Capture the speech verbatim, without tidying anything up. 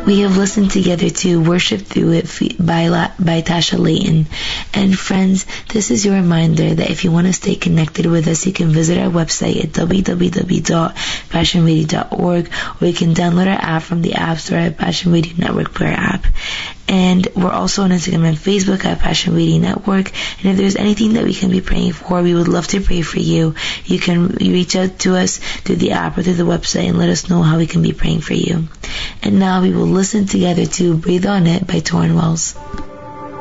We have listened together to Worship Through It by, La- by Tasha Layton. And friends, this is your reminder that if you want to stay connected with us, you can visit our website at w w w dot passion radio dot org, or you can download our app from the App Store at Passion Radio Network Prayer app. And we're also on Instagram and Facebook at Passion Radio Network. And if there's anything that we can be praying for, we would love to pray for you. You can reach out to us through the app or through the website and let us know how we can be praying for you. And now we will listen together to Breathe On It by Torrin Wells.